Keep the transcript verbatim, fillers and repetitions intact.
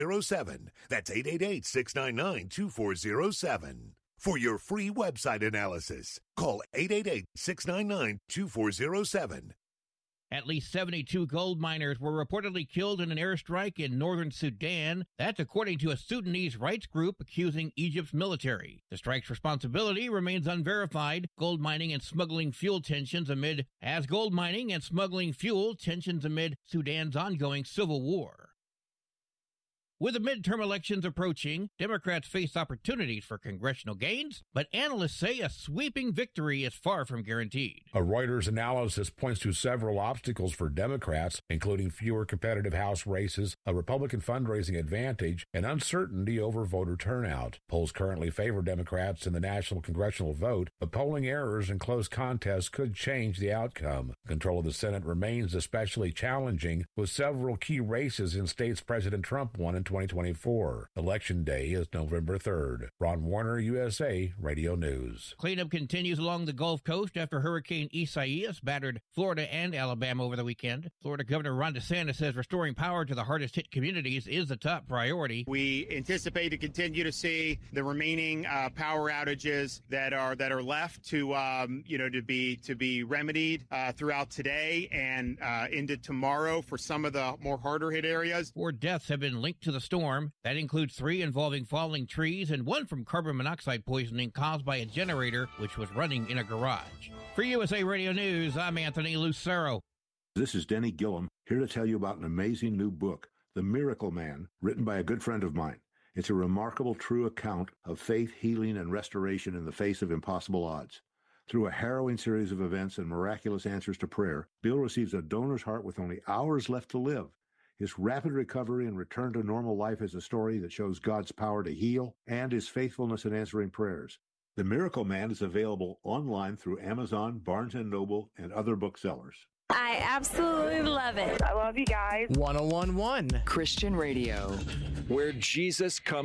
seven. That's eight eight eight, six nine nine, two four zero seven. For your free website analysis, call eight eight eight, six nine nine, two four zero seven. At least seventy-two gold miners were reportedly killed in an airstrike in northern Sudan. That's according to a Sudanese rights group accusing Egypt's military. The strike's responsibility remains unverified. Gold mining and smuggling fuel tensions amid as gold mining and smuggling fuel tensions amid Sudan's ongoing civil war. With the midterm elections approaching, Democrats face opportunities for congressional gains, but analysts say a sweeping victory is far from guaranteed. A Reuters analysis points to several obstacles for Democrats, including fewer competitive House races, a Republican fundraising advantage, and uncertainty over voter turnout. Polls currently favor Democrats in the national congressional vote, but polling errors and close contests could change the outcome. Control of the Senate remains especially challenging, with several key races in states President Trump won in twenty twenty-four. Election Day is November third. Ron Warner, U S A Radio News. Cleanup continues along the Gulf Coast after Hurricane Isaias battered Florida and Alabama over the weekend. Florida Governor Ron DeSantis says restoring power to the hardest-hit communities is the top priority. We anticipate to continue to see the remaining uh, power outages that are that are left to um, you know to be to be remedied uh, throughout today and uh, into tomorrow for some of the more harder-hit areas. Four deaths have been linked to the storm. That includes three involving falling trees and one from carbon monoxide poisoning caused by a generator which was running in a garage. For U S A Radio News, I'm Anthony Lucero. This is Denny Gillum, here to tell you about an amazing new book, The Miracle Man, written by a good friend of mine. It's a remarkable, true account of faith, healing, and restoration in the face of impossible odds. Through a harrowing series of events and miraculous answers to prayer, Bill receives a donor's heart with only hours left to live. His rapid recovery and return to normal life is a story that shows God's power to heal and his faithfulness in answering prayers. The Miracle Man is available online through Amazon, Barnes and Noble, and other booksellers. I absolutely love it. I love you guys. one oh one point one Christian Radio, where Jesus comes.